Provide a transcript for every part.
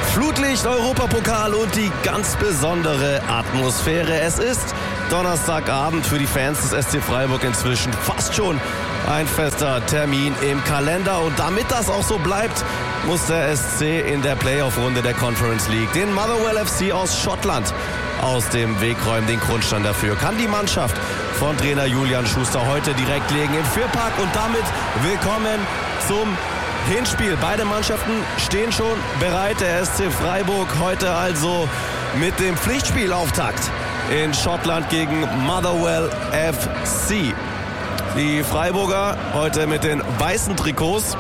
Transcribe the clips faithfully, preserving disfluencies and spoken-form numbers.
Flutlicht, Europapokal und die ganz besondere Atmosphäre. Es ist Donnerstagabend für die Fans des S C Freiburg inzwischen fast schon ein fester Termin im Kalender. Und damit das auch so bleibt, muss der S C in der Playoff-Runde der Conference League den Motherwell F C aus Schottland aus dem Weg räumen. Den Grundstein dafür kann die Mannschaft von Trainer Julian Schuster heute direkt legen im Vierpark. Und damit willkommen zum Hinspiel. Beide Mannschaften stehen schon bereit. Der S C Freiburg heute also mit dem Pflichtspielauftakt in Schottland gegen Motherwell F C. Die Freiburger heute mit den weißen Trikots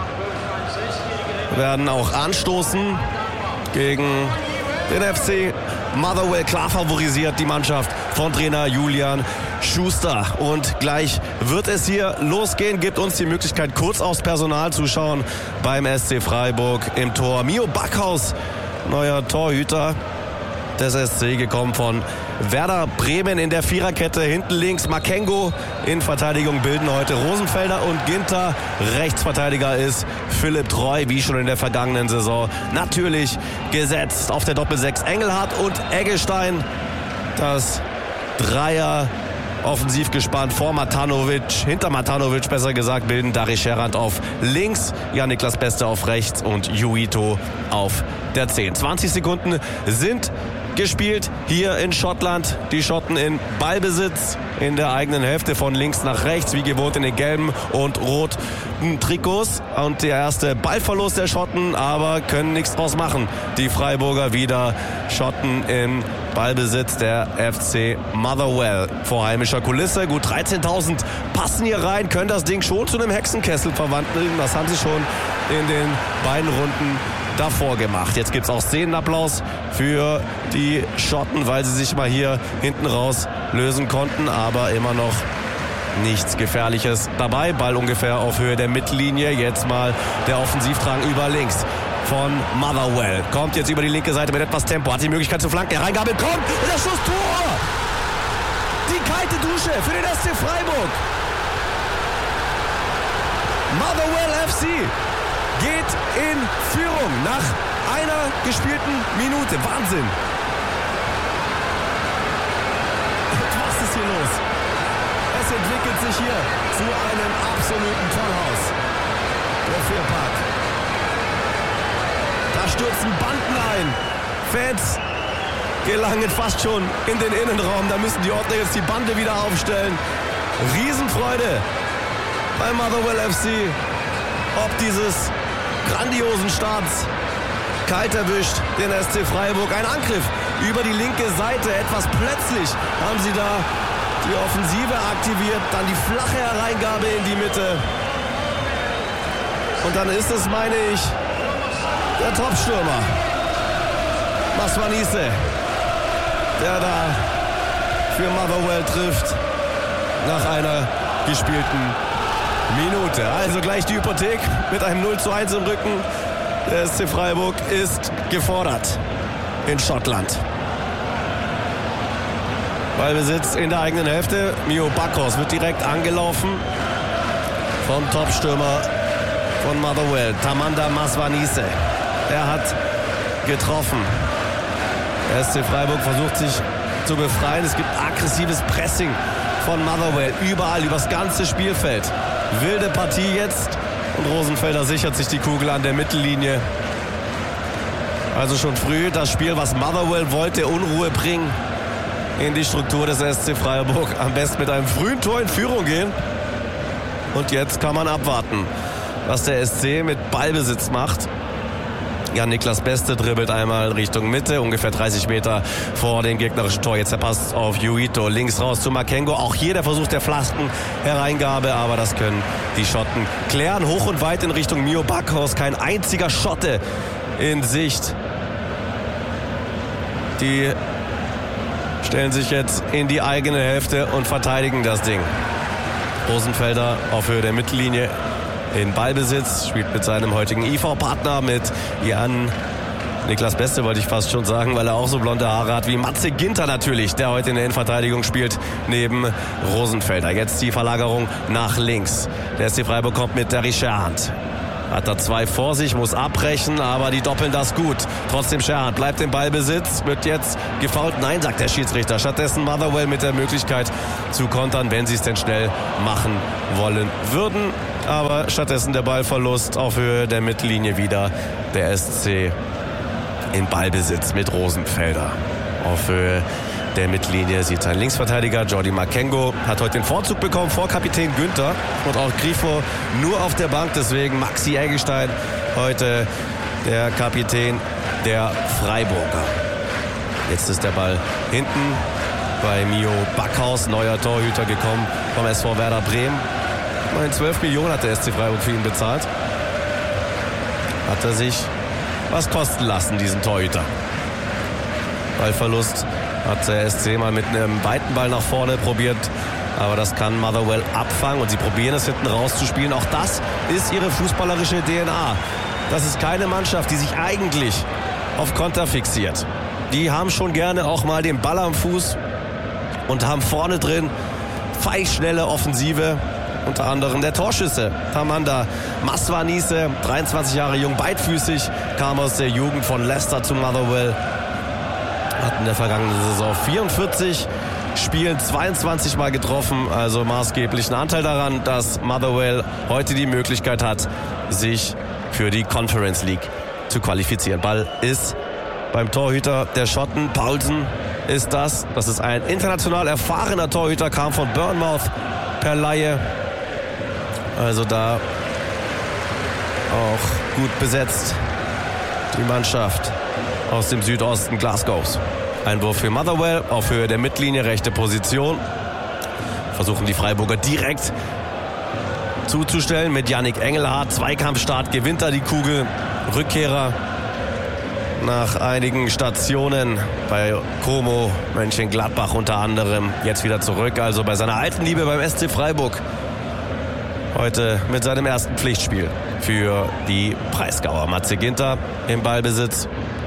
werden auch anstoßen gegen den F C Motherwell. Klar favorisiert die Mannschaft von Trainer Julian Schuster. Und gleich wird es hier losgehen. Gibt uns die Möglichkeit, kurz aufs Personal zu schauen beim S C Freiburg im Tor. Mio Backhaus, neuer Torhüter des S C, gekommen von Werder Bremen in der Viererkette. Hinten links Makengo, in Verteidigung bilden heute Rosenfelder und Ginter. Rechtsverteidiger ist Philipp Treu, wie schon in der vergangenen Saison. Natürlich gesetzt auf der Doppelsechs Engelhardt und Eggestein. Das Dreier offensiv gespannt vor Matanovic, hinter Matanovic besser gesagt, bilden Dari Scherrand auf links, Jan-Niklas Beste auf rechts und Juito auf der zehn. zwanzig Sekunden sind gespielt hier in Schottland. Die Schotten in Ballbesitz in der eigenen Hälfte von links nach rechts, wie gewohnt in den gelben und roten Trikots. Und der erste Ballverlust der Schotten, aber können nichts draus machen. Die Freiburger wieder Schotten im Ballbesitz, der F C Motherwell vor heimischer Kulisse. Gut dreizehntausend passen hier rein, können das Ding schon zu einem Hexenkessel verwandeln. Das haben sie schon in den beiden Runden davor gemacht. Jetzt gibt es auch Szenenapplaus für die Schotten, weil sie sich mal hier hinten raus lösen konnten, aber immer noch nichts Gefährliches dabei. Ball ungefähr auf Höhe der Mittellinie. Jetzt mal der Offensivdrang über links von Motherwell. Kommt jetzt über die linke Seite mit etwas Tempo. Hat die Möglichkeit zu flanken. Der Reingabe kommt und der Schuss, Tor! Die kalte Dusche für den S C Freiburg. Motherwell F C geht in Führung nach einer gespielten Minute. Wahnsinn! Was ist hier los? Es entwickelt sich hier zu einem absoluten Tollhaus. Der Vierpark. Da stürzen Banden ein. Fans gelangen fast schon in den Innenraum. Da müssen die Ordner jetzt die Bande wieder aufstellen. Riesenfreude bei Motherwell F C. Ob dieses grandiosen Starts kalt erwischt den S C Freiburg. Ein Angriff über die linke Seite. Etwas plötzlich haben sie da die Offensive aktiviert. Dann die flache Hereingabe in die Mitte. Und dann ist es, meine ich, der Topstürmer Maswanise, der da für Motherwell trifft nach einer gespielten Minute. Also gleich die Hypothek mit einem null zu eins im Rücken. Der S C Freiburg ist gefordert in Schottland. Ballbesitz in der eigenen Hälfte. Mio Backhaus wird direkt angelaufen vom Topstürmer von Motherwell, Tamanda Maswanise. Er hat getroffen. Der S C Freiburg versucht sich zu befreien. Es gibt aggressives Pressing von Motherwell überall, übers ganze Spielfeld. Wilde Partie jetzt und Rosenfelder sichert sich die Kugel an der Mittellinie. Also schon früh das Spiel, was Motherwell wollte, Unruhe bringen in die Struktur des S C Freiburg. Am besten mit einem frühen Tor in Führung gehen. Und jetzt kann man abwarten, was der S C mit Ballbesitz macht. Jan-Niklas Beste dribbelt einmal Richtung Mitte, ungefähr dreißig Meter vor dem gegnerischen Tor. Jetzt der Pass auf Juito, links raus zu Makengo. Auch hier der Versuch der flachen Hereingabe, aber das können die Schotten klären. Hoch und weit in Richtung Mio Backhaus, kein einziger Schotte in Sicht. Die stellen sich jetzt in die eigene Hälfte und verteidigen das Ding. Rosenfelder auf Höhe der Mittellinie in Ballbesitz, spielt mit seinem heutigen I V-Partner, mit Jan Niklas Beste, wollte ich fast schon sagen, weil er auch so blonde Haare hat wie Matze Ginter natürlich, der heute in der Innenverteidigung spielt, neben Rosenfelder. Jetzt die Verlagerung nach links. Der S C Freiburg kommt mit Dari Scherrand. Hat da zwei vor sich, muss abbrechen, aber die doppeln das gut. Trotzdem Sherhand bleibt im Ballbesitz, wird jetzt gefoult. Nein, sagt der Schiedsrichter. Stattdessen Motherwell mit der Möglichkeit zu kontern, wenn sie es denn schnell machen wollen würden. Aber stattdessen der Ballverlust auf Höhe der Mittellinie wieder. Der S C in Ballbesitz mit Rosenfelder. Auf Höhe der Mittellinie sieht sein Linksverteidiger Jordi Makengo, hat heute den Vorzug bekommen vor Kapitän Günther und auch Grifo nur auf der Bank, deswegen Maxi Eggestein heute der Kapitän der Freiburger. Jetzt ist der Ball hinten bei Mio Backhaus, neuer Torhüter gekommen vom S V Werder Bremen. Immerhin zwölf Millionen hat der S C Freiburg für ihn bezahlt. Hat er sich was kosten lassen, diesen Torhüter. Ballverlust hat der S C mal mit einem weiten Ball nach vorne probiert, aber das kann Motherwell abfangen und sie probieren es hinten rauszuspielen. Auch das ist ihre fußballerische D N A. Das ist keine Mannschaft, die sich eigentlich auf Konter fixiert. Die haben schon gerne auch mal den Ball am Fuß und haben vorne drin pfeilschnelle Offensive. Unter anderem der Torschüsse. Tamanda Maswanise, dreiundzwanzig Jahre jung, beidfüßig, kam aus der Jugend von Leicester zu Motherwell. Hat in der vergangenen Saison vierundvierzig Spielen zweiundzwanzig Mal getroffen, also maßgeblichen Anteil daran, dass Motherwell heute die Möglichkeit hat, sich für die Conference League zu qualifizieren. Ball ist beim Torhüter der Schotten, Paulsen ist das. Das ist ein international erfahrener Torhüter, kam von Bournemouth per Leihe. Also da auch gut besetzt die Mannschaft aus dem Südosten Glasgows. Einwurf für Motherwell auf Höhe der Mittellinie, rechte Position. Versuchen die Freiburger direkt zuzustellen mit Yannick Engelhardt. Zweikampfstart, gewinnt er die Kugel. Rückkehrer nach einigen Stationen bei Como, Mönchengladbach unter anderem. Jetzt wieder zurück, also bei seiner alten Liebe beim S C Freiburg. Heute mit seinem ersten Pflichtspiel für die Breisgauer. Matze Ginter im Ballbesitz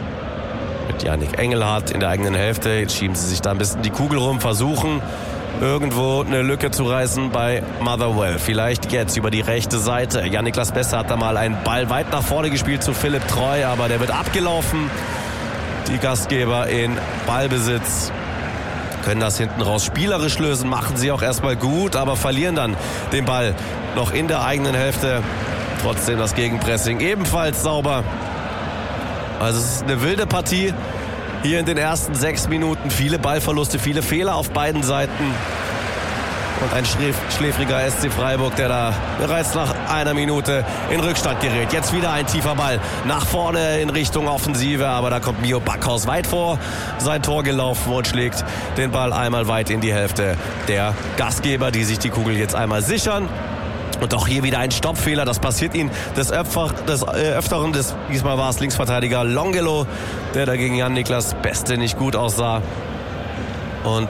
mit Yannick Engelhardt in der eigenen Hälfte. Jetzt schieben sie sich da ein bisschen die Kugel rum, versuchen irgendwo eine Lücke zu reißen bei Motherwell. Vielleicht jetzt über die rechte Seite. Jan-Niklas Besse hat da mal einen Ball weit nach vorne gespielt zu Philipp Treu, aber der wird abgelaufen. Die Gastgeber in Ballbesitz können das hinten raus spielerisch lösen, machen sie auch erstmal gut, aber verlieren dann den Ball noch in der eigenen Hälfte. Trotzdem das Gegenpressing ebenfalls sauber. Also es ist eine wilde Partie hier in den ersten sechs Minuten. Viele Ballverluste, viele Fehler auf beiden Seiten. Und ein schläfriger S C Freiburg, der da bereits nach einer Minute in Rückstand gerät. Jetzt wieder ein tiefer Ball nach vorne in Richtung Offensive. Aber da kommt Mio Backhaus weit vor sein Tor gelaufen und schlägt den Ball einmal weit in die Hälfte der Gastgeber, die sich die Kugel jetzt einmal sichern. Und auch hier wieder ein Stoppfehler. Das passiert ihnen des, Öpfer, des äh, Öfteren. Des, diesmal war es Linksverteidiger Longelo, der dagegen Jan-Niklas Beste nicht gut aussah. Und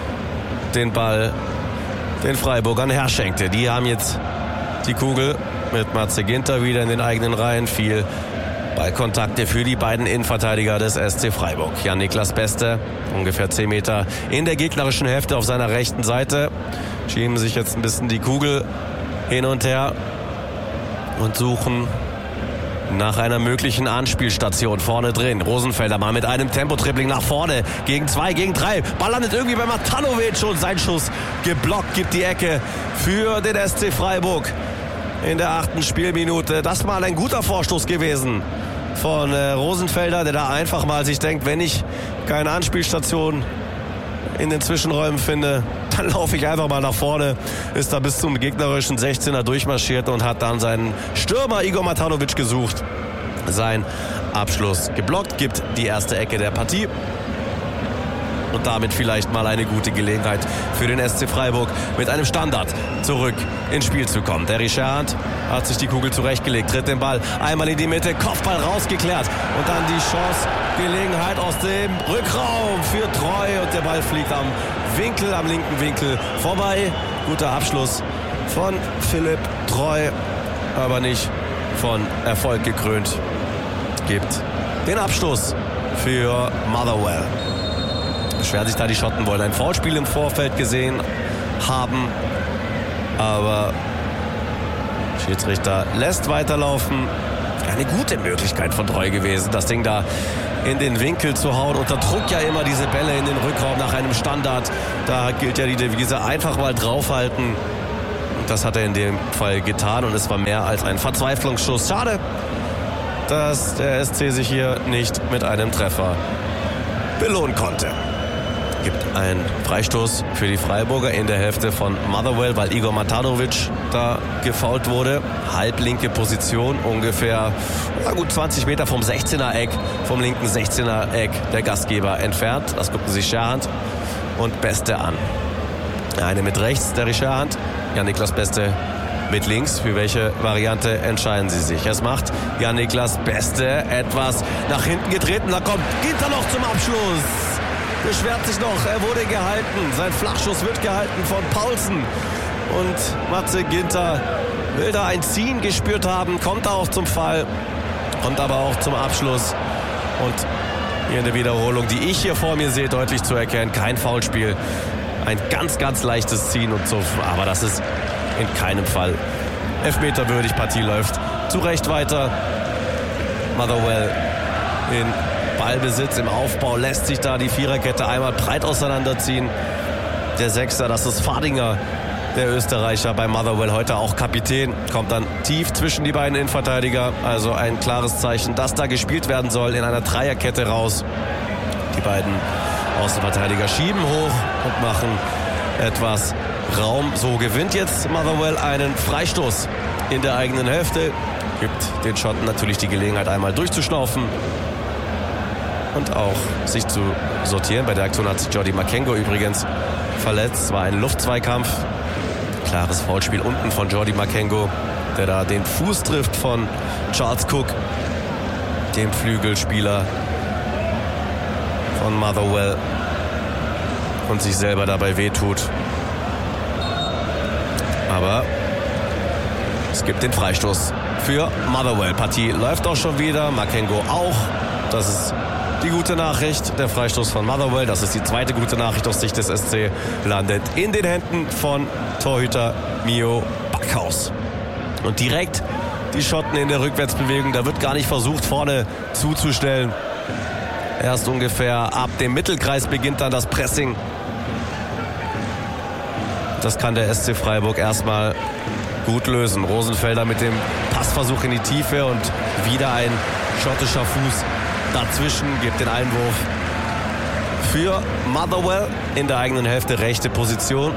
den Ball den Freiburgern herschenkte. Die haben jetzt die Kugel mit Matze Ginter wieder in den eigenen Reihen. Viel Ballkontakte für die beiden Innenverteidiger des S C Freiburg. Jan-Niklas Beste, ungefähr zehn Meter in der gegnerischen Hälfte auf seiner rechten Seite. Schieben sich jetzt ein bisschen die Kugel hin und her und suchen nach einer möglichen Anspielstation vorne drin. Rosenfelder mal mit einem Tempo-Dribbling nach vorne. Gegen zwei, gegen drei. Ball landet irgendwie bei Matanovic und sein Schuss geblockt, gibt die Ecke für den S C Freiburg in der achten Spielminute. Das mal ein guter Vorstoß gewesen von äh, Rosenfelder, der da einfach mal sich denkt, wenn ich keine Anspielstation in den Zwischenräumen finde, dann laufe ich einfach mal nach vorne. Ist da bis zum gegnerischen sechzehner durchmarschiert und hat dann seinen Stürmer Igor Matanovic gesucht. Sein Abschluss geblockt, gibt die erste Ecke der Partie. Und damit vielleicht mal eine gute Gelegenheit für den S C Freiburg, mit einem Standard zurück ins Spiel zu kommen. Der Richard hat sich die Kugel zurechtgelegt, tritt den Ball einmal in die Mitte, Kopfball rausgeklärt und dann die Chance, Gelegenheit aus dem Rückraum für Treu und der Ball fliegt am Winkel, am linken Winkel vorbei. Guter Abschluss von Philipp Treu, aber nicht von Erfolg gekrönt. Gibt den Abstoß für Motherwell. Beschweren sich da die Schotten, wollen ein Foulspiel im Vorfeld gesehen haben, aber Schiedsrichter lässt weiterlaufen. Eine gute Möglichkeit von Treu gewesen, das Ding da in den Winkel zu hauen. Unter Druck ja immer diese Bälle in den Rückraum nach einem Standard. Da gilt ja die Devise, einfach mal draufhalten. Und das hat er in dem Fall getan und es war mehr als ein Verzweiflungsschuss. Schade, dass der S C sich hier nicht mit einem Treffer belohnen konnte. Gibt einen Freistoß für die Freiburger in der Hälfte von Motherwell, weil Igor Matanovic da gefoult wurde. Halblinke Position, ungefähr na gut zwanzig Meter vom sechzehner Eck, vom linken sechzehner Eck der Gastgeber entfernt. Das gucken sich Scherhand und Beste an. Eine mit rechts, der Scherhand. Jan-Niklas Beste mit links. Für welche Variante entscheiden sie sich? Es macht Jan-Niklas Beste etwas nach hinten getreten. Da kommt Ginter noch zum Abschluss. Beschwert sich noch, er wurde gehalten. Sein Flachschuss wird gehalten von Paulsen. Und Matze Ginter will da ein Ziehen gespürt haben, kommt da auch zum Fall, kommt aber auch zum Abschluss. Und hier in der Wiederholung, die ich hier vor mir sehe, deutlich zu erkennen, kein Foulspiel. Ein ganz, ganz leichtes Ziehen und so. Aber das ist in keinem Fall elfmeterwürdig. Partie läuft zu Recht weiter. Motherwell in Ballbesitz im Aufbau, lässt sich da die Viererkette einmal breit auseinanderziehen. Der Sechser, das ist Fadinger, der Österreicher bei Motherwell, heute auch Kapitän, kommt dann tief zwischen die beiden Innenverteidiger. Also ein klares Zeichen, dass da gespielt werden soll, in einer Dreierkette raus. Die beiden Außenverteidiger schieben hoch und machen etwas Raum. So gewinnt jetzt Motherwell einen Freistoß in der eigenen Hälfte. Gibt den Schotten natürlich die Gelegenheit, einmal durchzuschnaufen und auch sich zu sortieren. Bei der Aktion hat sich Jordi Makengo übrigens verletzt. Es war ein Luftzweikampf. Klares Foulspiel unten von Jordi Makengo, der da den Fuß trifft von Charles Cook, dem Flügelspieler von Motherwell, und sich selber dabei wehtut. Aber es gibt den Freistoß für Motherwell. Partie läuft auch schon wieder. Makengo auch. Das ist die gute Nachricht. Der Freistoß von Motherwell, das ist die zweite gute Nachricht aus Sicht des S C, landet in den Händen von Torhüter Mio Backhaus. Und direkt die Schotten in der Rückwärtsbewegung. Da wird gar nicht versucht, vorne zuzustellen. Erst ungefähr ab dem Mittelkreis beginnt dann das Pressing. Das kann der S C Freiburg erstmal gut lösen. Rosenfelder mit dem Passversuch in die Tiefe und wieder ein schottischer Fuß dazwischen, gibt den Einwurf für Motherwell in der eigenen Hälfte, rechte Position.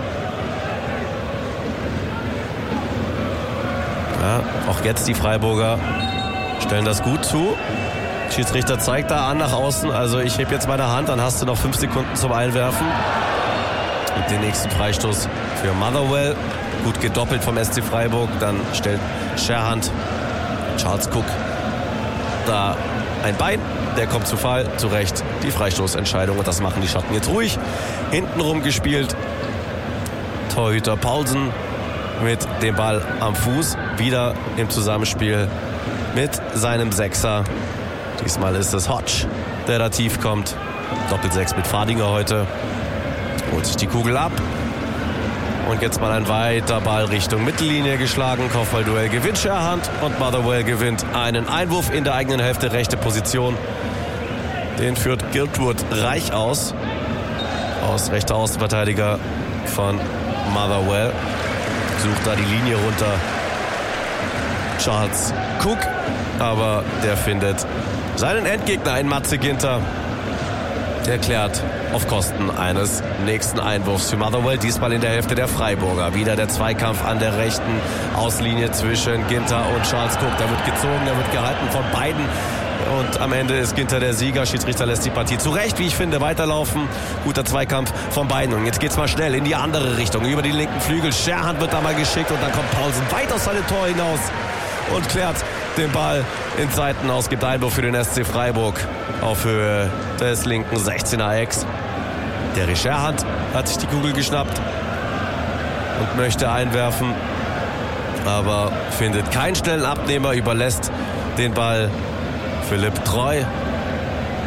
Ja, auch jetzt die Freiburger stellen das gut zu. Schiedsrichter zeigt da an nach außen, also ich heb jetzt meine Hand, dann hast du noch fünf Sekunden zum Einwerfen. Und den nächsten Freistoß für Motherwell, gut gedoppelt vom S C Freiburg, dann stellt Scherhand Charles Cook da ein Bein, der kommt zu Fall, zu Recht die Freistoßentscheidung, und das machen die Schotten jetzt ruhig. Hintenrum gespielt, Torhüter Paulsen mit dem Ball am Fuß, wieder im Zusammenspiel mit seinem Sechser. Diesmal ist es Hodge, der da tief kommt. Doppelsechs mit Fadinger heute. Holt sich die Kugel ab. Und jetzt mal ein weiter Ball Richtung Mittellinie geschlagen. Kopfballduell gewinnt Scherhand und Motherwell gewinnt einen Einwurf in der eigenen Hälfte, rechte Position. Den führt Giltwood reich aus. Aus rechter Außenverteidiger von Motherwell. Sucht da die Linie runter. Charles Cook. Aber der findet seinen Endgegner, in Matze Ginter. Der klärt auf Kosten eines nächsten Einwurfs für Motherwell, diesmal in der Hälfte der Freiburger. Wieder der Zweikampf an der rechten Auslinie zwischen Ginter und Charles Cook. Da wird gezogen, da wird gehalten von beiden. Und am Ende ist Ginter der Sieger. Schiedsrichter lässt die Partie zu Recht, wie ich finde, weiterlaufen. Guter Zweikampf von beiden. Und jetzt geht's mal schnell in die andere Richtung, über die linken Flügel. Scherhand wird da mal geschickt und dann kommt Paulsen weit aus seinem Tor hinaus und klärt den Ball ins Seitenhaus. Gibt Einwurf für den S C Freiburg auf Höhe des linken sechzehner Ecks. Der Scherhand hat sich die Kugel geschnappt und möchte einwerfen, aber findet keinen schnellen Abnehmer, überlässt den Ball Philipp Treu.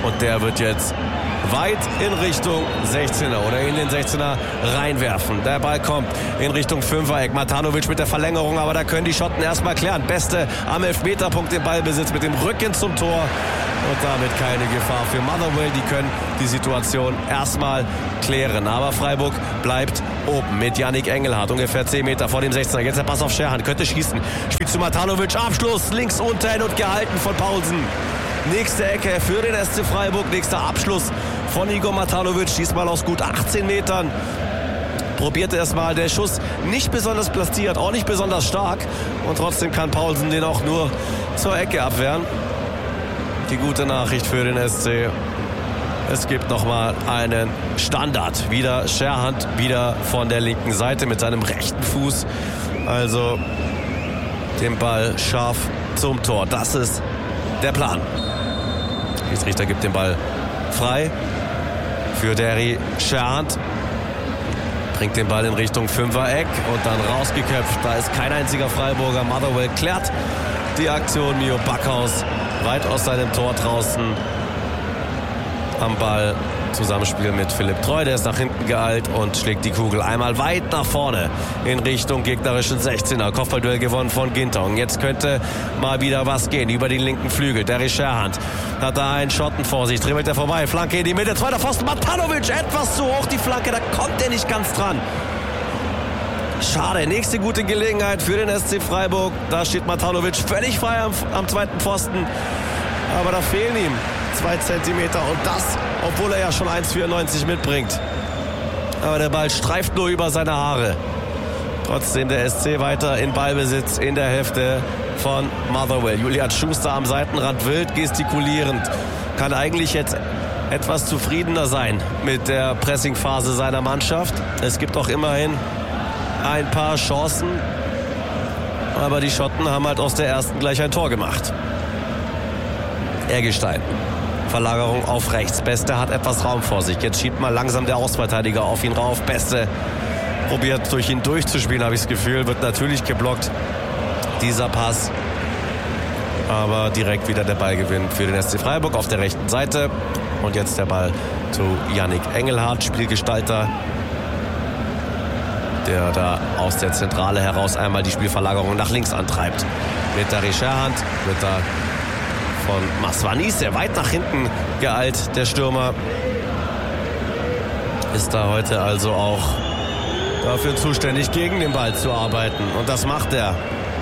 Und der wird jetzt weit in Richtung sechzehner oder in den sechzehner reinwerfen. Der Ball kommt in Richtung Fünfer-Eck. Matanovic mit der Verlängerung, aber da können die Schotten erstmal klären. Beste am Elfmeterpunkt im Ballbesitz mit dem Rücken zum Tor. Und damit keine Gefahr für Motherwell. Die können die Situation erstmal klären. Aber Freiburg bleibt oben mit Yannick Engelhardt. Ungefähr zehn Meter vor dem sechzehner. Jetzt der Pass auf Scherhan. Könnte schießen. Spielt zu Matanovic. Abschluss links unten und gehalten von Paulsen. Nächste Ecke für den S C Freiburg. Nächster Abschluss von Igor Matanovic. Diesmal aus gut achtzehn Metern. Probierte es mal. Der Schuss nicht besonders platziert, auch nicht besonders stark. Und trotzdem kann Paulsen den auch nur zur Ecke abwehren. Die gute Nachricht für den S C. Es gibt nochmal einen Standard. Wieder Scherhan, wieder von der linken Seite mit seinem rechten Fuß. Also den Ball scharf zum Tor. Das ist der Plan. Der Schiedsrichter gibt den Ball frei für Derry Scherhan. Bringt den Ball in Richtung Fünfer-Eck und dann rausgeköpft. Da ist kein einziger Freiburger. Motherwell klärt die Aktion. Mio Backhaus weit aus seinem Tor draußen am Ball. Zusammenspiel mit Philipp Treu, der ist nach hinten geeilt und schlägt die Kugel einmal weit nach vorne in Richtung gegnerischen sechzehner. Kopfballduell gewonnen von Ginton. Jetzt könnte mal wieder was gehen über den linken Flügel. Derry Scherhan hat da einen Schotten vor sich, dribbelt er vorbei, Flanke in die Mitte, zweiter Pfosten, Matanovic etwas zu hoch die Flanke, da kommt er nicht ganz dran. Schade, nächste gute Gelegenheit für den S C Freiburg. Da steht Matanovic völlig frei am, am zweiten Pfosten, aber da fehlen ihm zwei Zentimeter und das, obwohl er ja schon eins Komma vierundneunzig mitbringt. Aber der Ball streift nur über seine Haare. Trotzdem der S C weiter in Ballbesitz in der Hälfte von Motherwell. Julian Schuster am Seitenrand wild gestikulierend. Kann eigentlich jetzt etwas zufriedener sein mit der Pressingphase seiner Mannschaft. Es gibt auch immerhin ein paar Chancen. Aber die Schotten haben halt aus der ersten gleich ein Tor gemacht. Eggestein. Verlagerung auf rechts. Beste hat etwas Raum vor sich. Jetzt schiebt mal langsam der Außenverteidiger auf ihn rauf. Beste probiert durch ihn durchzuspielen, habe ich das Gefühl. Wird natürlich geblockt, dieser Pass. Aber direkt wieder der Ballgewinn für den S C Freiburg auf der rechten Seite. Und jetzt der Ball zu Yannick Engelhardt, Spielgestalter, der da aus der Zentrale heraus einmal die Spielverlagerung nach links antreibt. Mit Derry Scherhan wird da von Masvanis, sehr weit nach hinten geeilt. Der Stürmer ist da heute also auch dafür zuständig, gegen den Ball zu arbeiten. Und das macht er.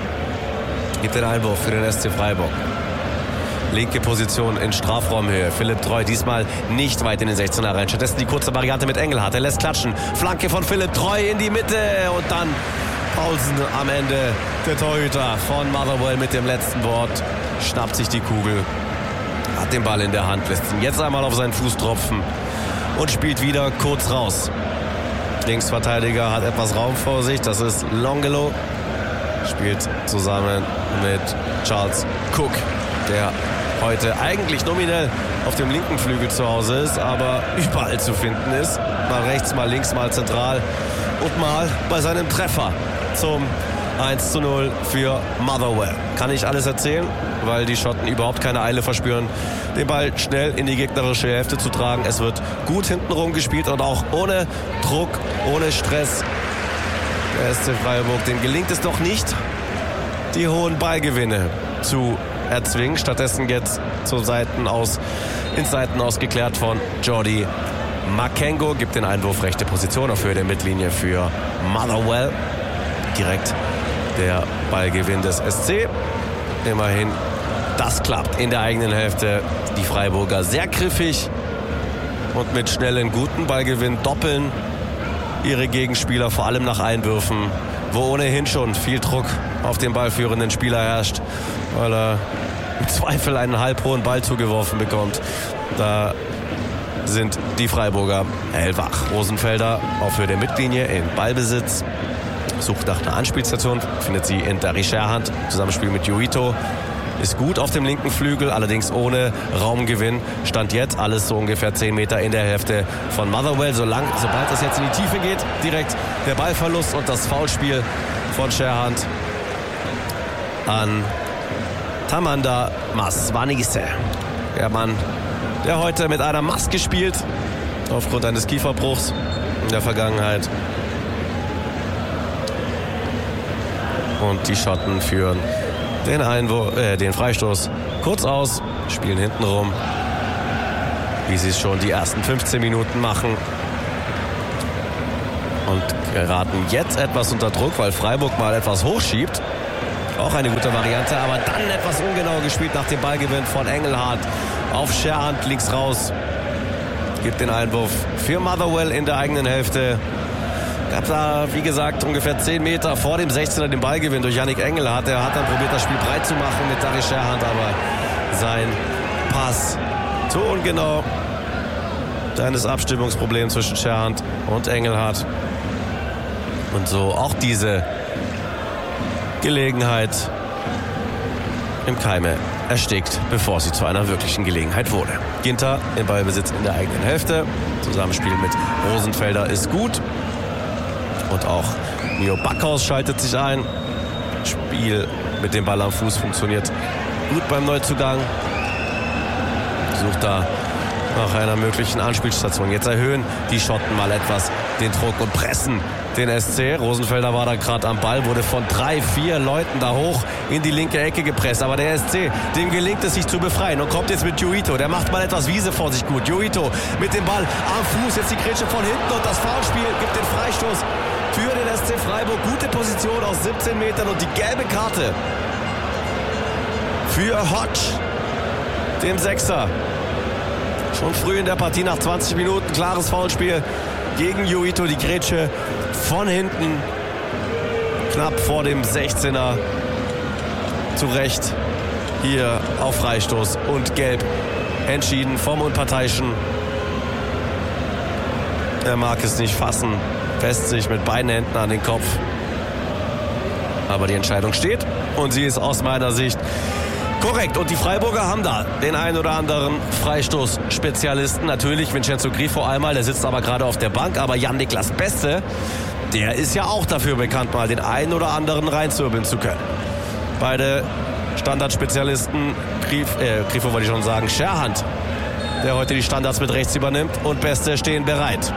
Gibt den Einwurf für den S C Freiburg. Linke Position in Strafraumhöhe. Philipp Treu diesmal nicht weit in den sechzehner rein. Stattdessen die kurze Variante mit Engelhardt. Er lässt klatschen. Flanke von Philipp Treu in die Mitte. Und dann Paulsen am Ende. Der Torhüter von Motherwell mit dem letzten Wort. Schnappt sich die Kugel. Hat den Ball in der Hand. Lässt ihn jetzt einmal auf seinen Fuß tropfen. Und spielt wieder kurz raus. Linksverteidiger hat etwas Raum vor sich. Das ist Longelo. Spielt zusammen mit Charles Cook, der heute eigentlich nominell auf dem linken Flügel zu Hause ist, aber überall zu finden ist. Mal rechts, mal links, mal zentral und mal bei seinem Treffer zum eins zu null für Motherwell. Kann ich alles erzählen, weil die Schotten überhaupt keine Eile verspüren, den Ball schnell in die gegnerische Hälfte zu tragen. Es wird gut hintenrum gespielt und auch ohne Druck, ohne Stress. Der S C Freiburg, dem gelingt es doch nicht, die hohen Ballgewinne zu erzwingen. Stattdessen jetzt zur Seiten aus, ins Seiten ausgeklärt von Jordi Makengo. Gibt den Einwurf, rechte Position auf Höhe der Mittellinie für Motherwell. Direkt der Ballgewinn des S C. Immerhin, das klappt in der eigenen Hälfte. Die Freiburger sehr griffig und mit schnellen, guten Ballgewinn doppeln ihre Gegenspieler, vor allem nach Einwürfen, wo ohnehin schon viel Druck auf den ballführenden Spieler herrscht, weil er im Zweifel einen halbhohen Ball zugeworfen bekommt. Da sind die Freiburger hellwach. Rosenfelder auf Höhe der Mittellinie in Ballbesitz, sucht nach einer Anspielstation, findet sie in Derry Scherhan, Zusammenspiel mit Juito. Ist gut auf dem linken Flügel, allerdings ohne Raumgewinn. Stand jetzt alles so ungefähr zehn Meter in der Hälfte von Motherwell. Solang, sobald es jetzt in die Tiefe geht, direkt der Ballverlust und das Foulspiel von Scherhan an Tamanda Masvanise. Der Mann der heute mit einer Maske spielt, aufgrund eines Kieferbruchs in der Vergangenheit. Und die Schotten führen den, Einwurf, äh, den Freistoß kurz aus, spielen hinten rum, wie sie es schon die ersten fünfzehn Minuten machen. Und geraten jetzt etwas unter Druck, weil Freiburg mal etwas hochschiebt. Auch eine gute Variante, aber dann etwas ungenau gespielt nach dem Ballgewinn von Engelhardt auf Scherhand, links raus. Gibt den Einwurf für Motherwell in der eigenen Hälfte. Gab da, wie gesagt, ungefähr zehn Meter vor dem sechzehner den Ballgewinn durch Yannick Engelhardt. Er hat dann probiert, das Spiel breit zu machen mit Darius Scherhand, aber sein Pass zu ungenau. Dann das Abstimmungsproblem zwischen Scherhand und Engelhardt. Und so auch diese Gelegenheit im Keime erstickt, bevor sie zu einer wirklichen Gelegenheit wurde. Ginter im Ballbesitz in der eigenen Hälfte. Zusammenspiel mit Rosenfelder ist gut. Und auch Mio Backhaus schaltet sich ein. Spiel mit dem Ball am Fuß funktioniert gut beim Neuzugang. Sucht da nach einer möglichen Anspielstation. Jetzt erhöhen die Schotten mal etwas den Druck und pressen den S C. Rosenfelder war da gerade am Ball, wurde von drei, vier Leuten da hoch in die linke Ecke gepresst. Aber der S C, dem gelingt es, sich zu befreien und kommt jetzt mit Joito. Der macht mal etwas Wiese vor sich gut. Joito mit dem Ball am Fuß, jetzt die Grätsche von hinten und das Foulspiel gibt den Freistoß für den S C Freiburg. Gute Position aus siebzehn Metern und die gelbe Karte für Hodge, dem Sechser. Schon früh in der Partie nach zwanzig Minuten, klares Foulspiel gegen Joito, die Grätsche von hinten, knapp vor dem sechzehner, zu Recht hier auf Freistoß und gelb entschieden vom Unparteiischen. Er mag es nicht fassen, fässt sich mit beiden Händen an den Kopf. Aber die Entscheidung steht und sie ist aus meiner Sicht korrekt. Und die Freiburger haben da den einen oder anderen Freistoß-Spezialisten. Natürlich Vincenzo Grifo einmal, der sitzt aber gerade auf der Bank. Aber Jan-Niklas Beste, der ist ja auch dafür bekannt, mal den einen oder anderen reinzurbeln zu können. Beide Standardspezialisten, Grif, äh, Grifo wollte ich schon sagen, Scherhand, der heute die Standards mit rechts übernimmt, und Beste stehen bereit.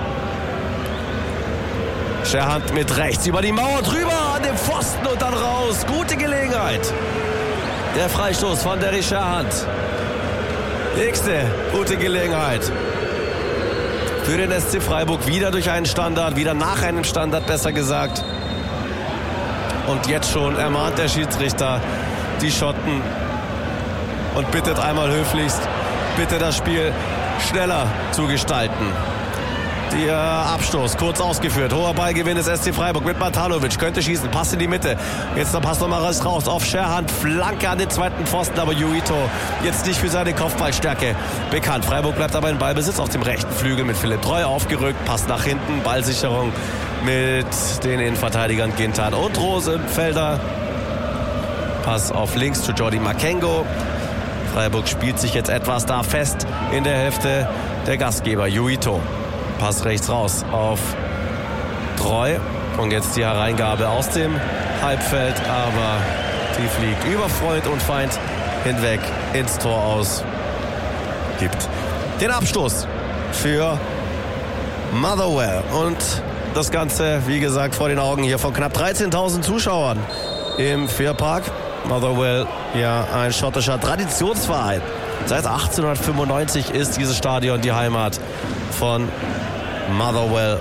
Scherhand mit rechts über die Mauer, drüber an den Pfosten und dann raus. Gute Gelegenheit. Der Freistoß von Derry Scherhand. Nächste gute Gelegenheit für den S C Freiburg. Wieder durch einen Standard, wieder nach einem Standard, besser gesagt. Und jetzt schon ermahnt der Schiedsrichter die Schotten und bittet einmal höflichst, bitte das Spiel schneller zu gestalten. Der Abstoß, kurz ausgeführt. Hoher Ballgewinn des S C Freiburg mit Matanovic. Könnte schießen, Pass in die Mitte. Jetzt der Pass nochmal raus auf Scherhand. Flanke an den zweiten Pfosten, aber Joito jetzt nicht für seine Kopfballstärke bekannt. Freiburg bleibt aber in Ballbesitz auf dem rechten Flügel mit Philipp Treu aufgerückt. Pass nach hinten, Ballsicherung mit den Innenverteidigern Gintan und Rosenfelder. Pass auf links zu Jordi Makengo. Freiburg spielt sich jetzt etwas da fest in der Hälfte der Gastgeber. Joito. Pass rechts raus auf Treu. Und jetzt die Hereingabe aus dem Halbfeld. Aber die fliegt über Freund und Feind hinweg ins Tor aus. Gibt den Abstoß für Motherwell. Und das Ganze, wie gesagt, vor den Augen hier von knapp dreizehntausend Zuschauern im Fährpark. Motherwell, ja, ein schottischer Traditionsverein. Seit achtzehnhundertfünfundneunzig ist dieses Stadion die Heimat von Motherwell.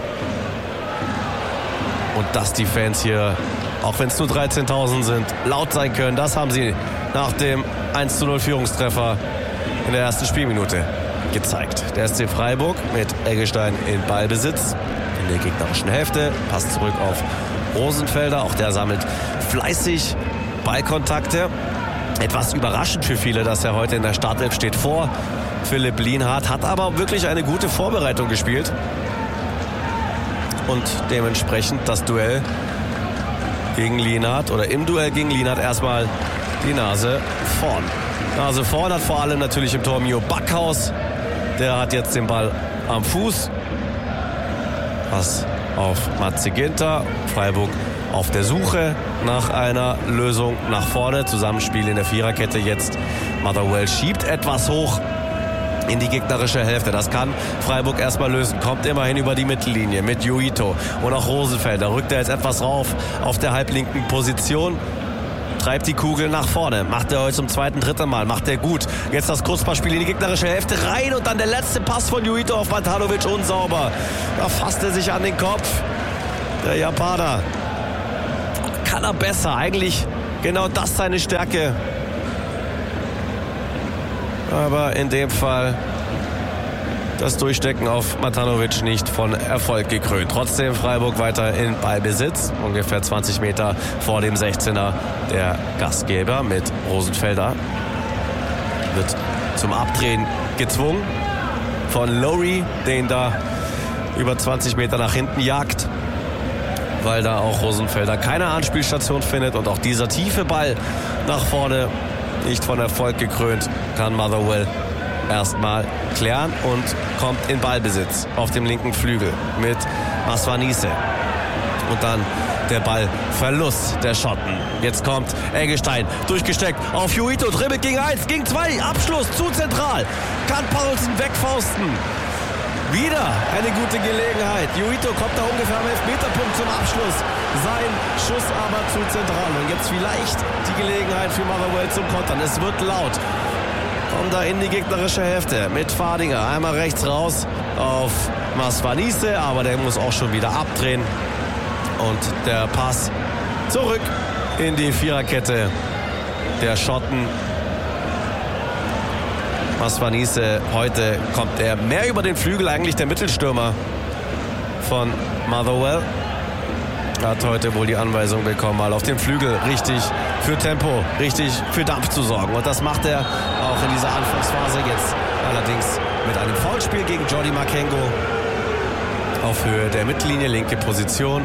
Und dass die Fans hier, auch wenn es nur dreizehntausend sind, laut sein können, das haben sie nach dem eins zu null Führungstreffer in der ersten Spielminute gezeigt. Der S C Freiburg mit Eggestein in Ballbesitz in der gegnerischen Hälfte. Passt zurück auf Rosenfelder. Auch der sammelt fleißig Ballkontakte. Etwas überraschend für viele, dass er heute in der Startelf steht vor Philipp Lienhardt. Hat aber wirklich eine gute Vorbereitung gespielt. Und dementsprechend das Duell gegen Lienhardt oder im Duell gegen Lienhardt erstmal die Nase vorn. Nase vorn hat vor allem natürlich im Tor Mio Backhaus. Der hat jetzt den Ball am Fuß. Pass auf Matze Ginter. Freiburg auf der Suche nach einer Lösung nach vorne. Zusammenspiel in der Viererkette jetzt. Motherwell schiebt etwas hoch. in die gegnerische Hälfte. Das kann Freiburg erstmal lösen. Kommt immerhin über die Mittellinie mit Juito und auch Rosenfelder. Rückt er jetzt etwas rauf auf der halblinken Position. Treibt die Kugel nach vorne. Macht er heute zum zweiten, dritten Mal. Macht er gut. Jetzt das Kurzpassspiel in die gegnerische Hälfte rein und dann der letzte Pass von Juito auf Matanovic unsauber. Da fasst er sich an den Kopf. Der Japaner. Kann er besser. Eigentlich genau das seine Stärke. Aber in dem Fall das Durchstecken auf Matanovic nicht von Erfolg gekrönt. Trotzdem Freiburg weiter in Ballbesitz. Ungefähr zwanzig Meter vor dem sechzehner der Gastgeber mit Rosenfelder. Wird zum Abdrehen gezwungen von Lowry, den da über zwanzig Meter nach hinten jagt, weil da auch Rosenfelder keine Anspielstation findet. Und auch dieser tiefe Ball nach vorne nicht von Erfolg gekrönt, kann Motherwell erstmal klären und kommt in Ballbesitz auf dem linken Flügel mit Masvanise. Und dann der Ballverlust der Schotten. Jetzt kommt Eggestein, durchgesteckt auf Juito, dribbelt gegen eins, gegen zwei, Abschluss zu zentral. Kann Paulsen wegfausten. Wieder eine gute Gelegenheit. Juito kommt da ungefähr am Elfmeterpunkt zum Abschluss. Sein Schuss aber zu zentral. Und jetzt vielleicht die Gelegenheit für Motherwell zum Kontern. Es wird laut. Kommt da in die gegnerische Hälfte mit Fadinger. Einmal rechts raus auf Masvanise, aber der muss auch schon wieder abdrehen. Und der Pass zurück in die Viererkette der Schotten. Masvanise, heute kommt er mehr über den Flügel, eigentlich der Mittelstürmer von Motherwell. Hat heute wohl die Anweisung bekommen, mal auf dem Flügel richtig für Tempo, richtig für Dampf zu sorgen. Und das macht er auch in dieser Anfangsphase jetzt. Allerdings mit einem Foulspiel gegen Jordi Makengo auf Höhe der Mittellinie, linke Position.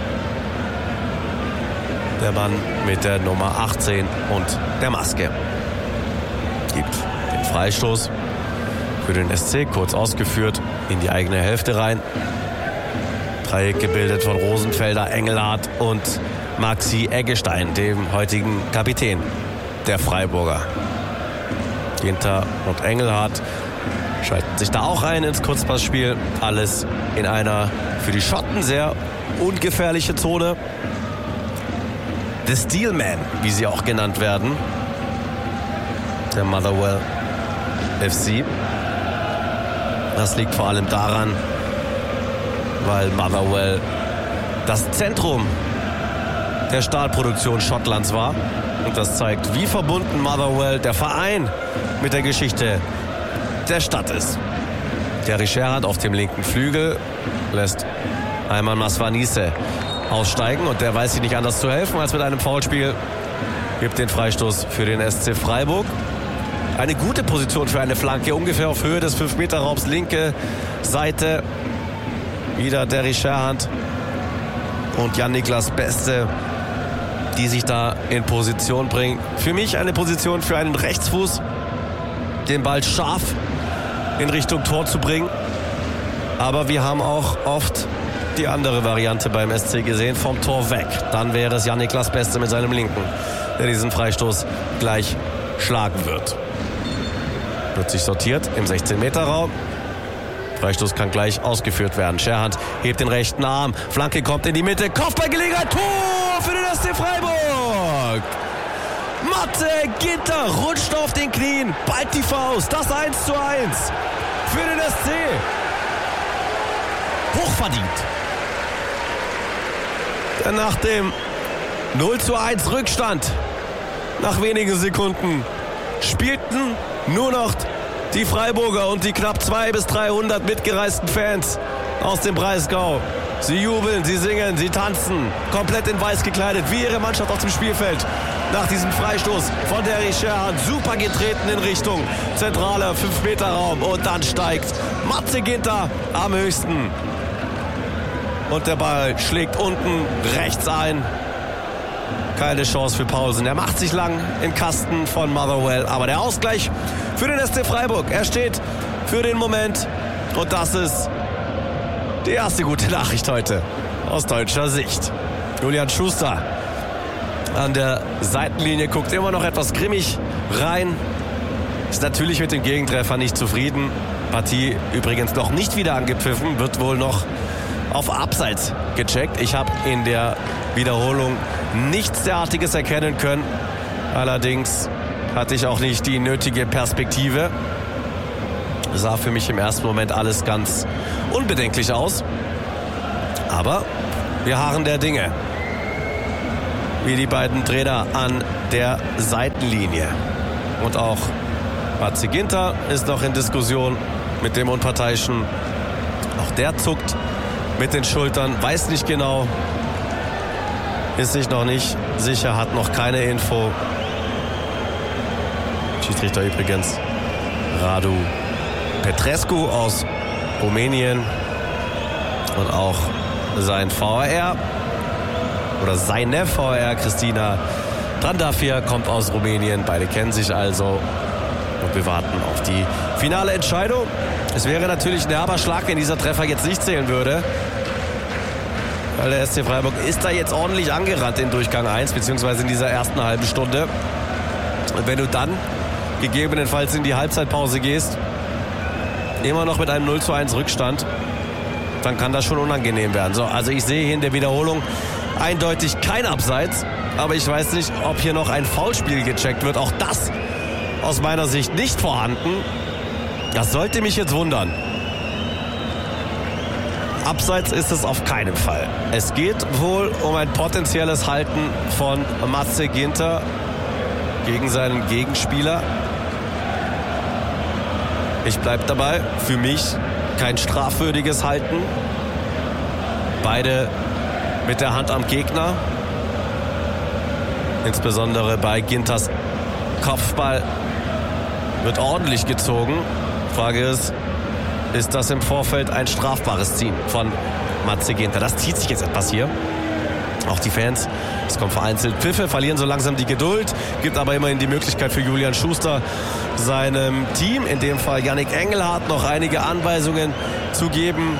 Der Mann mit der Nummer achtzehn und der Maske gibt den Freistoß für den S C, kurz ausgeführt, in die eigene Hälfte rein. Dreieck gebildet von Rosenfelder, Engelhardt und Maxi Eggestein, dem heutigen Kapitän der Freiburger. Ginter und Engelhardt schalten sich da auch ein ins Kurzpassspiel. Alles in einer für die Schotten sehr ungefährliche Zone. The Steelman, wie sie auch genannt werden. Der Motherwell F C. Das liegt vor allem daran, weil Motherwell das Zentrum der Stahlproduktion Schottlands war. Und das zeigt, wie verbunden Motherwell, der Verein, mit der Geschichte der Stadt ist. Terry Sherrand auf dem linken Flügel lässt Ayman Masvanise aussteigen. Und der weiß sich nicht anders zu helfen als mit einem Foulspiel. Gibt den Freistoß für den S C Freiburg. Eine gute Position für eine Flanke, ungefähr auf Höhe des fünf Meter Raums, linke Seite. Wieder Terry Sherrand und Jan-Niklas Beste, die sich da in Position bringen. Für mich eine Position für einen Rechtsfuß, den Ball scharf in Richtung Tor zu bringen. Aber wir haben auch oft die andere Variante beim S C gesehen, vom Tor weg. Dann wäre es Jan-Niklas Beste mit seinem Linken, der diesen Freistoß gleich schlagen wird. Wird sich sortiert im sechzehn Meter Raum. Freistoß kann gleich ausgeführt werden. Sherrand hebt den rechten Arm. Flanke kommt in die Mitte. Kopfballgelegenheit. Tor für den S C Freiburg. Matze Ginter rutscht auf den Knien. Ballt die Faust. Das eins zu eins für den S C. Hochverdient. Denn nach dem null zu eins Rückstand, nach wenigen Sekunden, spielten nur noch die Freiburger und die knapp zweihundert bis dreihundert mitgereisten Fans aus dem Breisgau. Sie jubeln, sie singen, sie tanzen, komplett in weiß gekleidet, wie ihre Mannschaft auf dem Spielfeld. Nach diesem Freistoß von Terry Sherrand, super getreten in Richtung zentraler fünf Meter Raum. Und dann steigt Matze Ginter am höchsten. Und der Ball schlägt unten rechts ein. Keine Chance für Paulsen. Er macht sich lang im Kasten von Motherwell. Aber der Ausgleich für den S C Freiburg. Er steht für den Moment. Und das ist die erste gute Nachricht heute aus deutscher Sicht. Julian Schuster an der Seitenlinie guckt immer noch etwas grimmig rein. Ist natürlich mit dem Gegentreffer nicht zufrieden. Partie übrigens noch nicht wieder angepfiffen, wird wohl noch auf Abseits gecheckt. Ich habe in der Wiederholung nichts derartiges erkennen können. Allerdings hatte ich auch nicht die nötige Perspektive. Sah für mich im ersten Moment alles ganz unbedenklich aus. Aber wir harren der Dinge. Wie die beiden Trainer an der Seitenlinie. Und auch Matze Ginter ist noch in Diskussion mit dem Unparteiischen. Auch der zuckt mit den Schultern, weiß nicht genau, ist sich noch nicht sicher, hat noch keine Info. Schiedsrichter übrigens Radu Petrescu aus Rumänien und auch sein V R oder seine V R Christina Trandafir kommt aus Rumänien. Beide kennen sich also und wir warten auf die finale Entscheidung. Es wäre natürlich ein herber Schlag, wenn dieser Treffer jetzt nicht zählen würde. Weil der S C Freiburg ist da jetzt ordentlich angerannt in Durchgang eins, beziehungsweise in dieser ersten halben Stunde. Und wenn du dann gegebenenfalls in die Halbzeitpause gehst, immer noch mit einem null zu eins Rückstand, dann kann das schon unangenehm werden. So, also ich sehe hier in der Wiederholung eindeutig kein Abseits, aber ich weiß nicht, ob hier noch ein Foulspiel gecheckt wird. Auch das aus meiner Sicht nicht vorhanden. Das sollte mich jetzt wundern. Abseits ist es auf keinen Fall. Es geht wohl um ein potenzielles Halten von Matze Ginter gegen seinen Gegenspieler. Ich bleibe dabei. Für mich kein strafwürdiges Halten. Beide mit der Hand am Gegner. Insbesondere bei Ginters Kopfball wird ordentlich gezogen. Frage ist, ist das im Vorfeld ein strafbares Ziehen von Matze Ginter? Das zieht sich jetzt etwas hier. Auch die Fans, es kommen vereinzelt Pfiffe, verlieren so langsam die Geduld. Gibt aber immerhin die Möglichkeit für Julian Schuster, seinem Team, in dem Fall Yannick Engelhardt, noch einige Anweisungen zu geben.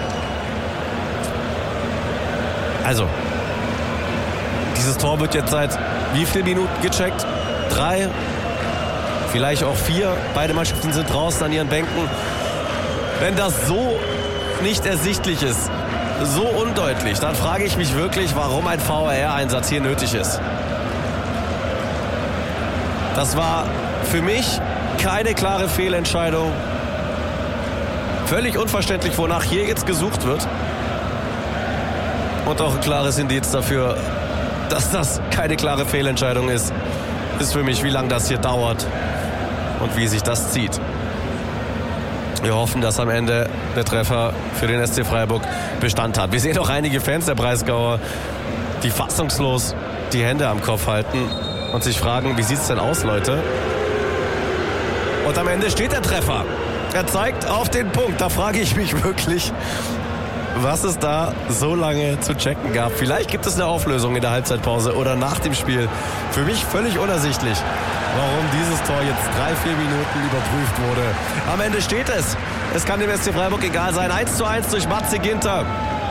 Also, dieses Tor wird jetzt seit wie vielen Minuten gecheckt? Drei, vielleicht auch vier. Beide Mannschaften sind draußen an ihren Bänken. Wenn das so nicht ersichtlich ist, so undeutlich, dann frage ich mich wirklich, warum ein V A R-Einsatz hier nötig ist. Das war für mich keine klare Fehlentscheidung. Völlig unverständlich, wonach hier jetzt gesucht wird. Und auch ein klares Indiz dafür, dass das keine klare Fehlentscheidung ist, ist für mich, wie lange das hier dauert und wie sich das zieht. Wir hoffen, dass am Ende der Treffer für den S C Freiburg Bestand hat. Wir sehen auch einige Fans der Breisgauer, die fassungslos die Hände am Kopf halten und sich fragen, wie sieht es denn aus, Leute? Und am Ende steht der Treffer. Er zeigt auf den Punkt. Da frage ich mich wirklich, was es da so lange zu checken gab. Vielleicht gibt es eine Auflösung in der Halbzeitpause oder nach dem Spiel. Für mich völlig unersichtlich, warum dieses Tor jetzt drei, vier Minuten überprüft wurde. Am Ende steht es. Es kann dem S C Freiburg egal sein. eins zu eins durch Matze Ginter.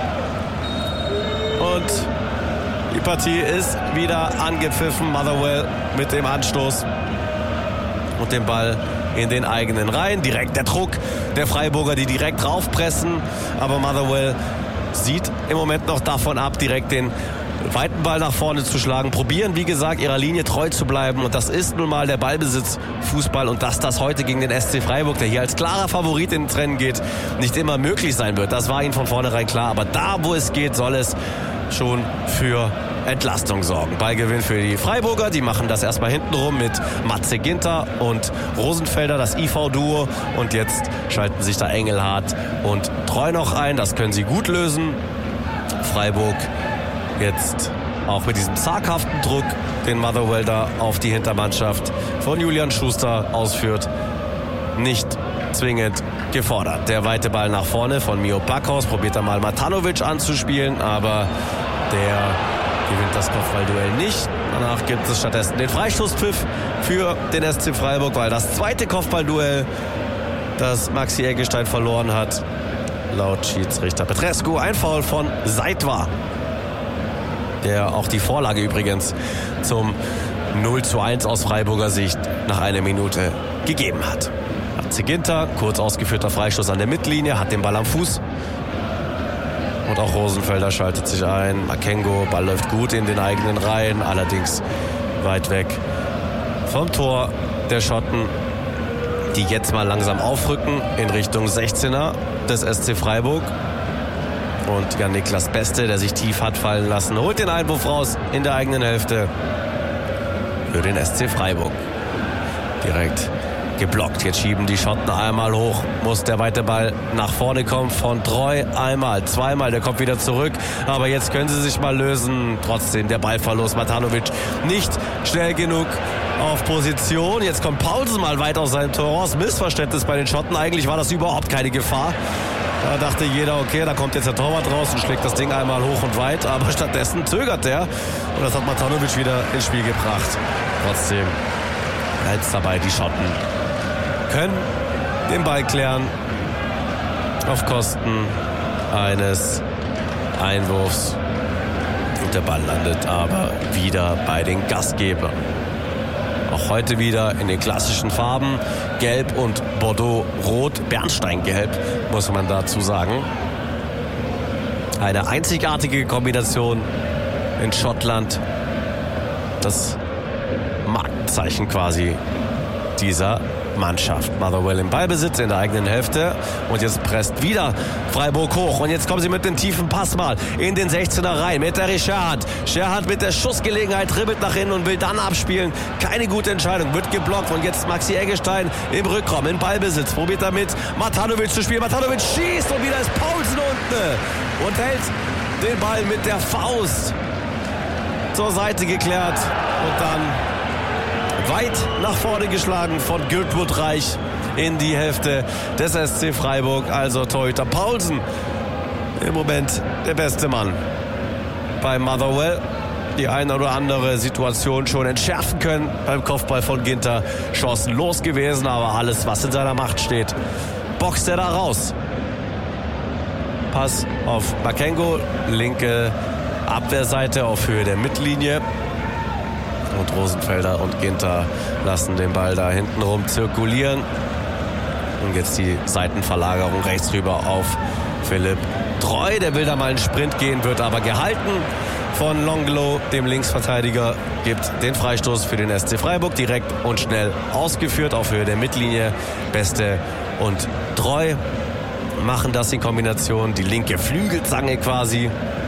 Und die Partie ist wieder angepfiffen. Motherwell mit dem Anstoß und dem Ball in den eigenen Reihen. Direkt der Druck der Freiburger, die direkt raufpressen. Aber Motherwell sieht im Moment noch davon ab, direkt den weiten Ball nach vorne zu schlagen. Probieren, wie gesagt, ihrer Linie treu zu bleiben. Und das ist nun mal der Ballbesitz-Fußball. Und dass das heute gegen den S C Freiburg, der hier als klarer Favorit ins Rennen geht, nicht immer möglich sein wird, das war ihnen von vornherein klar. Aber da, wo es geht, soll es schon für Entlastung sorgen. Ballgewinn für die Freiburger, die machen das erstmal hintenrum mit Matze Ginter und Rosenfelder, das I V-Duo. Und jetzt schalten sich da Engelhardt und Treu noch ein. Das können sie gut lösen. Freiburg jetzt auch mit diesem zaghaften Druck, den Motherwell da auf die Hintermannschaft von Julian Schuster ausführt, nicht zwingend gefordert. Der weite Ball nach vorne von Mio Backhaus, probiert er mal Matanovic anzuspielen, aber der gewinnt das Kopfballduell nicht. Danach gibt es stattdessen den Freistoßpfiff für den S C Freiburg, weil das zweite Kopfballduell, das Maxi Eggestein verloren hat, laut Schiedsrichter Petrescu ein Foul von Seitwa, der auch die Vorlage übrigens zum null zu eins aus Freiburger Sicht nach einer Minute gegeben hat. Matze Ginter, kurz ausgeführter Freistoß an der Mittellinie, hat den Ball am Fuß. Und auch Rosenfelder schaltet sich ein. Makengo, Ball läuft gut in den eigenen Reihen, allerdings weit weg vom Tor der Schotten, die jetzt mal langsam aufrücken in Richtung sechzehner des S C Freiburg. Und Jan-Niklas Beste, der sich tief hat fallen lassen, holt den Einwurf raus in der eigenen Hälfte für den S C Freiburg. Direkt geblockt. Jetzt schieben die Schotten einmal hoch. Muss der weite Ball nach vorne kommen von Treu. Einmal, zweimal, der kommt wieder zurück. Aber jetzt können sie sich mal lösen. Trotzdem der Ballverlust. Matanovic nicht schnell genug auf Position. Jetzt kommt Paulsen mal weit aus seinem Tor raus. Missverständnis bei den Schotten. Eigentlich war das überhaupt keine Gefahr. Da dachte jeder, okay, da kommt jetzt der Torwart raus und schlägt das Ding einmal hoch und weit. Aber stattdessen zögert der. Und das hat Matanovic wieder ins Spiel gebracht. Trotzdem hält es dabei, die Schotten können den Ball klären auf Kosten eines Einwurfs. Und der Ball landet aber wieder bei den Gastgebern. Auch heute wieder in den klassischen Farben. Gelb und Bordeaux-Rot. Bernsteingelb, muss man dazu sagen. Eine einzigartige Kombination in Schottland. Das Markenzeichen quasi dieser Mannschaft. Motherwell im Ballbesitz in der eigenen Hälfte und jetzt presst wieder Freiburg hoch und jetzt kommen sie mit dem tiefen Pass mal in den sechzehner rein mit der Scherhand. Scherhand mit der Schussgelegenheit dribbelt nach innen und will dann abspielen. Keine gute Entscheidung, wird geblockt und jetzt Maxi Eggestein im Rückraum, im Ballbesitz, probiert damit Matanovic zu spielen. Matanovic schießt und wieder ist Paulsen unten und hält den Ball mit der Faust zur Seite geklärt und dann weit nach vorne geschlagen von Gürtmund Reich in die Hälfte des S C Freiburg. Also Torhüter Paulsen im Moment der beste Mann bei Motherwell. Die eine oder andere Situation schon entschärfen können beim Kopfball von Ginter. Chancen los gewesen, aber alles, was in seiner Macht steht, boxt er da raus. Pass auf Makengo, linke Abwehrseite auf Höhe der Mittellinie. Und Rosenfelder und Ginter lassen den Ball da hinten rum zirkulieren. Und jetzt die Seitenverlagerung rechts rüber auf Philipp Treu. Der will da mal einen Sprint gehen, wird aber gehalten von Longlow, dem Linksverteidiger. Gibt den Freistoß für den S C Freiburg direkt und schnell ausgeführt auf Höhe der Mittellinie. Beste und Treu machen das in Kombination. Die linke Flügelzange quasi.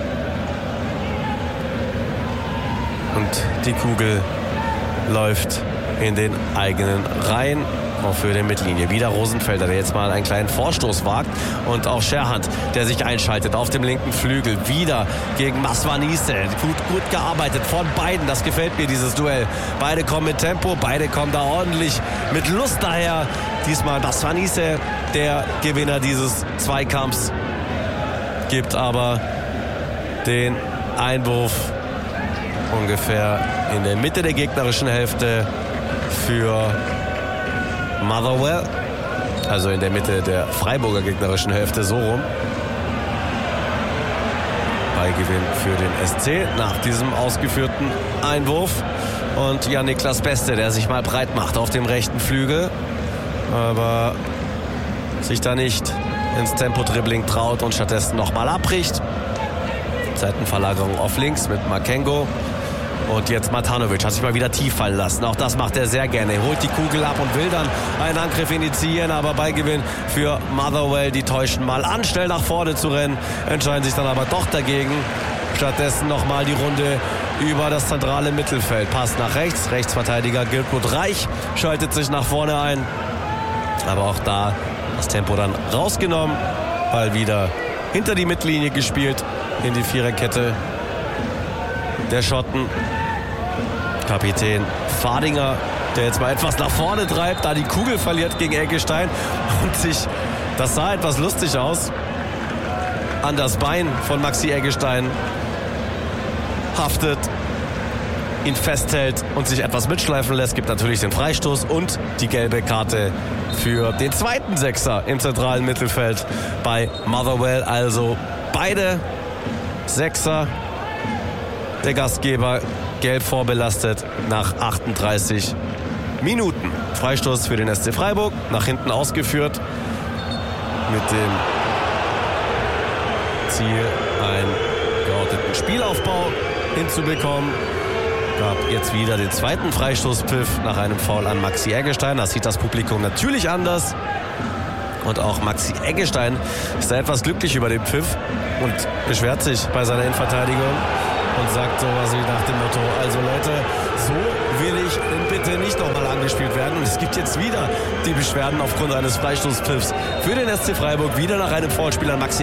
Und die Kugel läuft in den eigenen Reihen auf Höhe der Mittellinie. Wieder Rosenfelder, der jetzt mal einen kleinen Vorstoß wagt. Und auch Scherhand, der sich einschaltet auf dem linken Flügel. Wieder gegen Masvanise. Gut, gut gearbeitet von beiden. Das gefällt mir, dieses Duell. Beide kommen mit Tempo, beide kommen da ordentlich mit Lust daher. Diesmal Masvanise, der Gewinner dieses Zweikampfs, gibt aber den Einwurf ungefähr in der Mitte der gegnerischen Hälfte für Motherwell. Also in der Mitte der Freiburger gegnerischen Hälfte, so rum. Ballgewinn für den S C nach diesem ausgeführten Einwurf. Und Jan-Niklas Beste, der sich mal breit macht auf dem rechten Flügel. Aber sich da nicht ins Tempo-Dribbling traut und stattdessen nochmal abbricht. Seitenverlagerung auf links mit Makengo. Und jetzt Matanovic hat sich mal wieder tief fallen lassen. Auch das macht er sehr gerne. Er holt die Kugel ab und will dann einen Angriff initiieren. Aber Ballgewinn für Motherwell. Die täuschen mal an, schnell nach vorne zu rennen. Entscheiden sich dann aber doch dagegen. Stattdessen nochmal die Runde über das zentrale Mittelfeld. Pass nach rechts. Rechtsverteidiger Gürtmund Reich schaltet sich nach vorne ein. Aber auch da das Tempo dann rausgenommen. Ball wieder hinter die Mittellinie gespielt. In die Viererkette der Schotten. Kapitän Fadinger, der jetzt mal etwas nach vorne treibt, da die Kugel verliert gegen Eggestein und sich, das sah etwas lustig aus, an das Bein von Maxi Eggestein haftet, ihn festhält und sich etwas mitschleifen lässt. Gibt natürlich den Freistoß und die gelbe Karte für den zweiten Sechser im zentralen Mittelfeld bei Motherwell. Also beide Sechser der Gastgeber gelb vorbelastet nach achtunddreißig Minuten. Freistoß für den S C Freiburg, nach hinten ausgeführt mit dem Ziel, einen geordneten Spielaufbau hinzubekommen. Gab jetzt wieder den zweiten Freistoßpfiff nach einem Foul an Maxi Eggestein. Das sieht das Publikum natürlich anders. Und auch Maxi Eggestein ist da etwas glücklich über den Pfiff und beschwert sich bei seiner Innenverteidigung und sagt sowas wie nach dem Motto: Also Leute, so will ich bitte nicht nochmal angespielt werden. Und es gibt jetzt wieder die Beschwerden aufgrund eines Freistoßpfiffs für den S C Freiburg. Wieder nach einem Foulspiel an Maxi